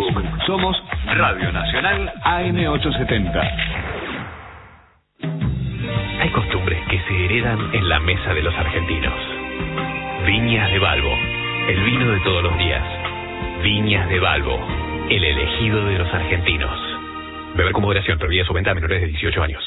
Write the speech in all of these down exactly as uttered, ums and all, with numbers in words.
Facebook. Somos Radio Nacional A M ochocientos setenta. Hay costumbres que se heredan en la mesa de los argentinos. Viñas de Balbo, el vino de todos los días. Viñas de Balbo, el elegido de los argentinos. Beber con moderación, prohibida su venta a menores de dieciocho años.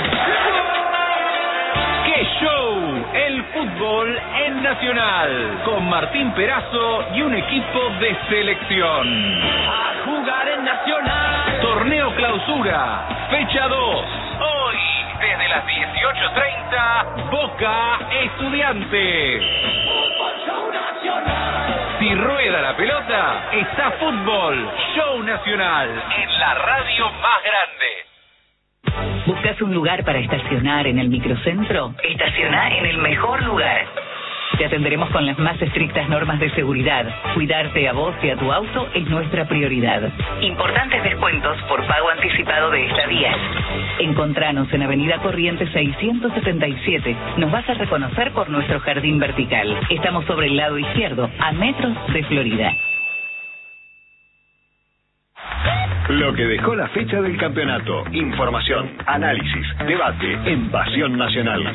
¡Qué show! El fútbol en Nacional, con Martín Perazo y un equipo de selección. A jugar en Nacional. Torneo Clausura, fecha dos. Hoy, desde las dieciocho treinta, Boca Estudiantes. Fútbol Show Nacional. Si rueda la pelota, está Fútbol Show Nacional en la radio más grande. ¿Buscas un lugar para estacionar en el microcentro? Estaciona en el mejor lugar. Te atenderemos con las más estrictas normas de seguridad. Cuidarte a vos y a tu auto es nuestra prioridad. Importantes descuentos por pago anticipado de estadías. Encontranos en Avenida Corrientes seiscientos setenta y siete. Nos vas a reconocer por nuestro jardín vertical. Estamos sobre el lado izquierdo, a metros de Florida. Lo que dejó la fecha del campeonato. Información, análisis, debate en Pasión Nacional.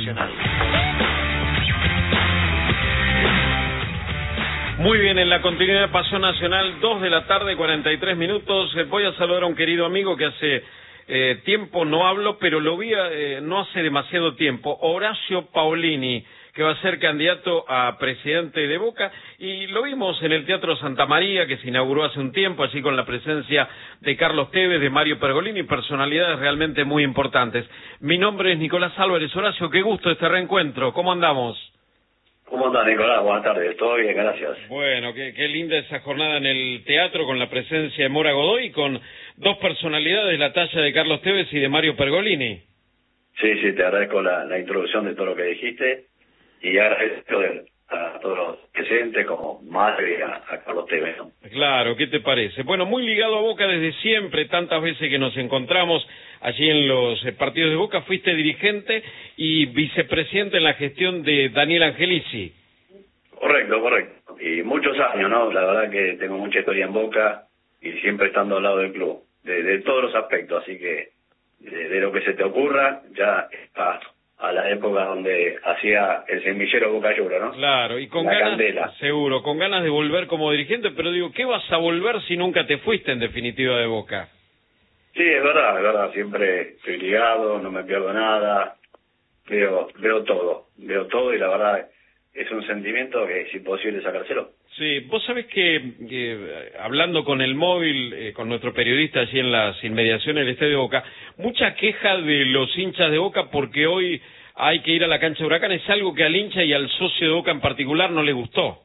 Muy bien, en la continuidad de Pasión Nacional, dos de la tarde, cuarenta y tres minutos. Eh, voy a saludar a un querido amigo que hace eh, tiempo no hablo, pero lo vi eh, no hace demasiado tiempo, Horacio Paolini, que va a ser candidato a presidente de Boca, y lo vimos en el Teatro Santa María, que se inauguró hace un tiempo, así con la presencia de Carlos Tevez, de Mario Pergolini, personalidades realmente muy importantes. Mi nombre es Nicolás Álvarez. Horacio, qué gusto este reencuentro, ¿cómo andamos? ¿Cómo andás, Nicolás? Buenas tardes, todo bien, gracias. Bueno, qué, qué linda esa jornada en el teatro con la presencia de Mora Godoy y con dos personalidades de la talla de Carlos Tevez y de Mario Pergolini. Sí, sí, te agradezco la, la introducción de todo lo que dijiste y agradezco a todos los presentes como madre y a, a Carlos Tevez, ¿no? Claro, ¿qué te parece? Bueno, muy ligado a Boca desde siempre, tantas veces que nos encontramos allí en los partidos de Boca, fuiste dirigente y vicepresidente en la gestión de Daniel Angelici. Correcto, correcto. Y muchos años, ¿no? La verdad que tengo mucha historia en Boca y siempre estando al lado del club, de, de todos los aspectos, así que de, de lo que se te ocurra, ya está a la época donde hacía el semillero Boca Juniors, ¿no? Claro, y con la ganas, candela. Seguro, con ganas de volver como dirigente, pero digo, ¿qué vas a volver si nunca te fuiste en definitiva de Boca? Sí, es verdad, es verdad, siempre estoy ligado, no me pierdo nada, veo veo todo, veo todo y la verdad es un sentimiento que es imposible sacárselo. Sí, vos sabés que, que hablando con el móvil, eh, con nuestro periodista allí en las inmediaciones del Estadio de Boca, mucha queja de los hinchas de Boca porque hoy hay que ir a la cancha de Huracán, es algo que al hincha y al socio de Boca en particular no le gustó.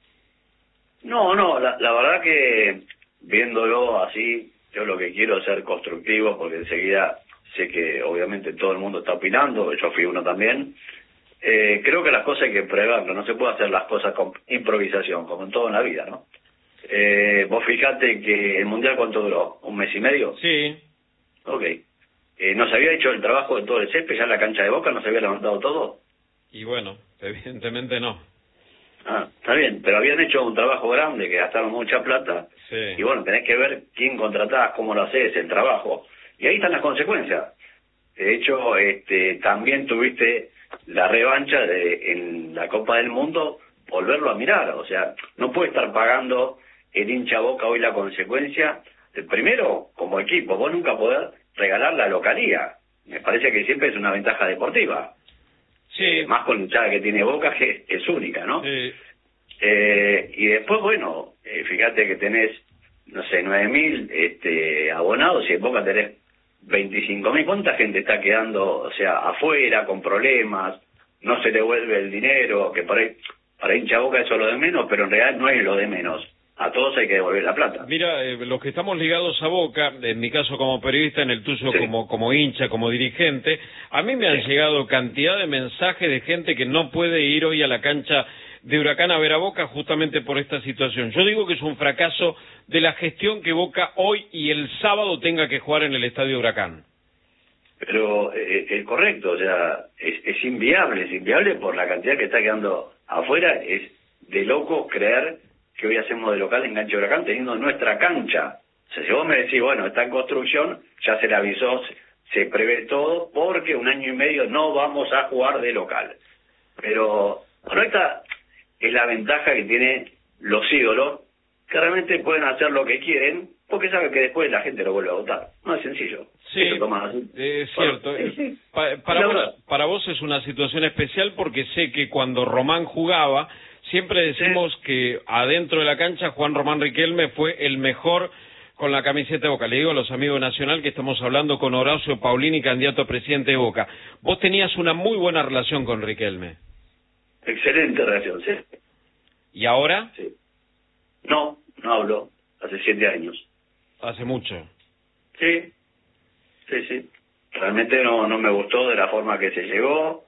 No, no, la, la verdad que viéndolo así, yo lo que quiero es ser constructivo porque enseguida sé que obviamente todo el mundo está opinando, yo fui uno también. Eh, creo que las cosas hay que preverlo, no se puede hacer las cosas con improvisación, como en todo en la vida, ¿no? Eh, vos fijate que el Mundial, ¿cuánto duró? ¿Un mes y medio? Sí. Ok. Eh, ¿No se había hecho el trabajo de todo el césped ya en la cancha de Boca? ¿No se había levantado todo? Y bueno, evidentemente no. Ah, está bien, pero habían hecho un trabajo grande que gastaron mucha plata. Sí. Y bueno, tenés que ver quién contratás, cómo lo haces, el trabajo. Y ahí están las consecuencias. De hecho, este, también tuviste la revancha de en la Copa del Mundo, volverlo a mirar. O sea, no puede estar pagando el hincha Boca hoy la consecuencia. De, primero, como equipo, vos nunca podés regalar la localía. Me parece que siempre es una ventaja deportiva. Sí. Eh, más con la hinchada que tiene Boca, que es única, ¿no? Sí. Eh, y después, bueno, eh, fíjate que tenés, no sé, nueve mil este, abonados y en Boca tenés veinticinco mil. ¿Cuánta gente está quedando, o sea, afuera, con problemas? No se devuelve el dinero, que por ahí, para hincha Boca eso es lo de menos, pero en realidad no es lo de menos. A todos hay que devolver la plata. Mira, eh, los que estamos ligados a Boca, en mi caso como periodista, en el tuyo sí. como como hincha, como dirigente, a mí me han sí. llegado cantidad de mensajes de gente que no puede ir hoy a la cancha de Huracán a ver a Boca justamente por esta situación. Yo digo que es un fracaso de la gestión que Boca hoy y el sábado tenga que jugar en el Estadio Huracán. Pero eh, es correcto, o sea, es, es inviable, es inviable por la cantidad que está quedando afuera. Es de loco creer que hoy hacemos de local en cancha de Huracán teniendo nuestra cancha. O sea, si vos me decís, bueno, está en construcción, ya se le avisó, se, se prevé todo, porque un año y medio no vamos a jugar de local. Pero, bueno, esta es la ventaja que tienen los ídolos, que realmente pueden hacer lo que quieren, porque saben que después la gente lo vuelve a votar. No es sencillo. Sí, es cierto. Sí, sí. Pa para, vos, para vos es una situación especial porque sé que cuando Román jugaba, siempre decimos sí. que adentro de la cancha Juan Román Riquelme fue el mejor con la camiseta de Boca. Le digo a los amigos de Nacional que estamos hablando con Horacio Paulini, candidato a presidente de Boca. Vos tenías una muy buena relación con Riquelme. Excelente relación, sí. ¿Y ahora? Sí. No, no hablo. Hace siete años. Hace mucho. Sí, sí, sí. Realmente no no me gustó de la forma que se llegó,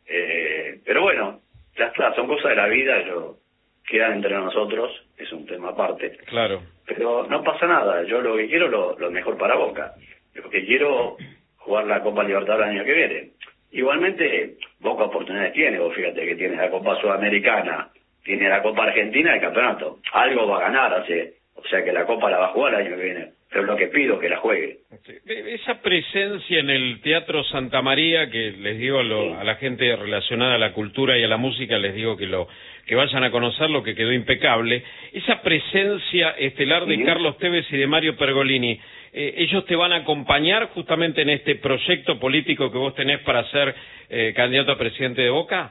eh, pero bueno, ya está, son cosas de la vida, yo quedan entre nosotros, es un tema aparte. Claro. Pero no pasa nada, yo lo que quiero es lo, lo mejor para Boca, lo que quiero jugar la Copa Libertadores el año que viene. Igualmente, Boca oportunidades tiene, vos fíjate que tiene la Copa Sudamericana, tiene la Copa Argentina y el campeonato. Algo va a ganar, así. O sea que la Copa la va a jugar el año que viene. Pero lo que pido es que la juegue. Esa presencia en el Teatro Santa María, que les digo a, lo, sí. a la gente relacionada a la cultura y a la música, les digo que lo que vayan a conocerlo, que quedó impecable. Esa presencia estelar de sí. Carlos Tevez y de Mario Pergolini, eh, ¿ellos te van a acompañar justamente en este proyecto político que vos tenés para ser eh, candidato a presidente de Boca?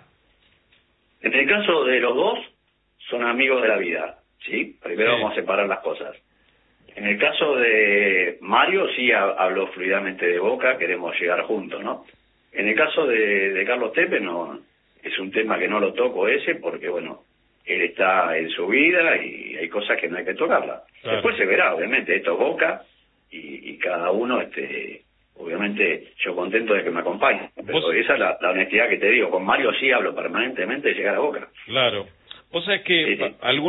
En el caso de los dos, son amigos de la vida. ¿Sí? Primero sí. vamos a separar las cosas. En el caso de Mario, sí habló fluidamente de Boca, queremos llegar juntos, ¿no? En el caso de, de Carlos Tevez, no, es un tema que no lo toco ese, porque, bueno, él está en su vida y hay cosas que no hay que tocarla. Claro. Después se verá, obviamente, esto es Boca y, y cada uno, este obviamente, yo contento de que me acompañe. Pero ¿Vos? esa es la, la honestidad que te digo. Con Mario sí hablo permanentemente de llegar a Boca. Claro. Vos sabés que sí, sí. algún